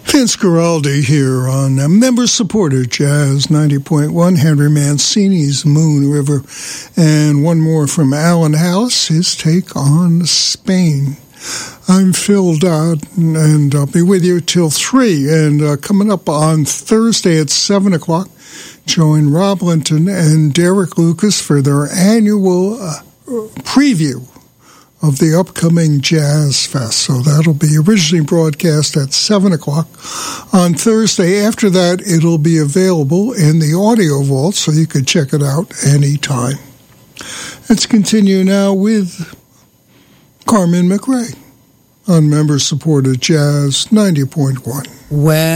Vince Guaraldi here on member-supported Jazz 90.1, Henry Mancini's Moon River, and one more from Alan House, his take on Spain. I'm Phil Dodd, and I'll be with you till 3, and coming up on Thursday at 7 o'clock, join Rob Linton and Derek Lucas for their annual preview of the upcoming Jazz Fest. So that'll be originally broadcast at 7 o'clock on Thursday. After that, it'll be available in the audio vault, so you can check it out anytime. Let's continue now with Carmen McRae on member-supported Jazz 90.1. Well.